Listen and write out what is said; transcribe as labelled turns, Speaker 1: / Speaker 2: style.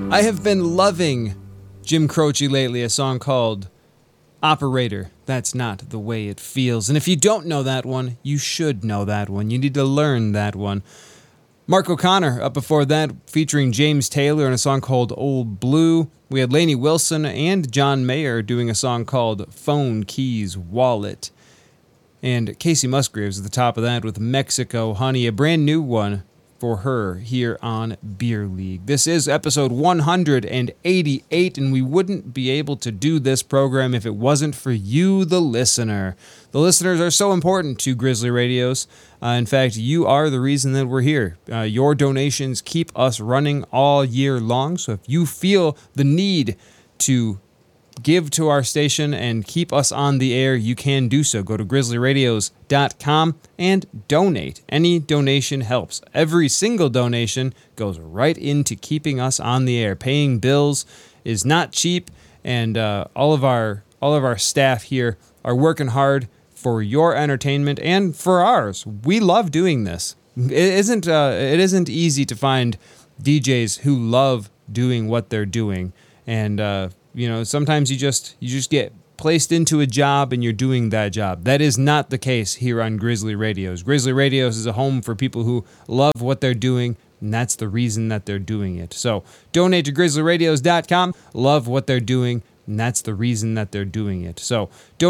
Speaker 1: I have been loving Jim Croce lately, a song called Operator. That's not the way it feels. And if you don't know that one, you should know that one. You need to learn that one. Mark O'Connor up before that, featuring James Taylor in a song called Old Blue. We had Lainey Wilson and John Mayer doing a song called Phone Keys Wallet. And Casey Musgraves at the top of that with Mexico Honey, a brand new one for her here on Beer League. This is episode 188, and we wouldn't be able to do this program if it wasn't for you, the listener. The listeners are so important to Grizzly Radios. In fact, you are the reason that we're here. Your donations keep us running all year long, so if you feel the need to give to our station and keep us on the air, you can do so. Go to grizzlyradios.com and donate. Any donation helps. Every single donation goes right into keeping us on the air. Paying bills is not cheap, and all of our staff here are working hard for your entertainment and for ours. We love doing this. It isn't easy to find DJs who love doing what they're doing, and sometimes you just get placed into a job and you're doing that job. That is not the case here on Grizzly Radios. Grizzly Radios is a home for people who love what they're doing, and that's the reason that they're doing it. So donate to grizzlyradios.com, love what they're doing, and that's the reason that they're doing it. So donate